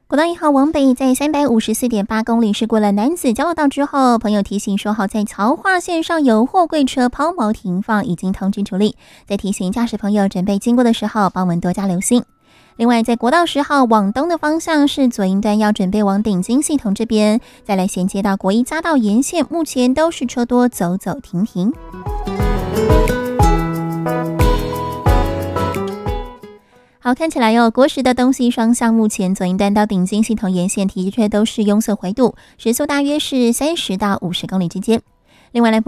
国道1号往北在 354.8 公里是过了男子交流道之后，朋友提醒说好在曹化线上有货柜车抛锚停放，已经通知处理，再提醒驾驶朋友准备经过的时候帮我们多加留心。另外在国道10号往东的方向是左营段要准备往顶金系统这边，再来衔接到国一匝道沿线，目前都是车多走走停停。好，看起来国时的东西双向目前左营段到顶金系统沿线的确都是拥塞回堵，时速大约是30到50公里之间。另外来